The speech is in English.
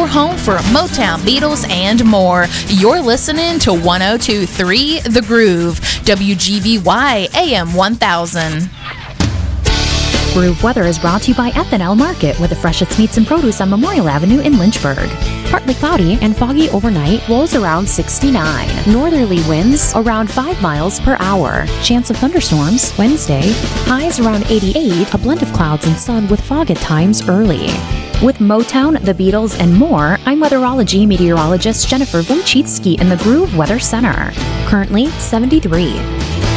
home for Motown, Beatles, and more. You're listening to 102.3 The Groove, WGVY AM 1000. Groove Weather is brought to you by Ethanol Market, with the freshest meats and produce on Memorial Avenue in Lynchburg. Partly cloudy and foggy overnight, lows around 69. Northerly winds around 5 miles per hour. Chance of thunderstorms Wednesday. Highs around 88, a blend of clouds and sun with fog at times early. With Motown, the Beatles, and more, I'm weatherology meteorologist Jennifer Wojcicki in the Groove Weather Center. Currently 73.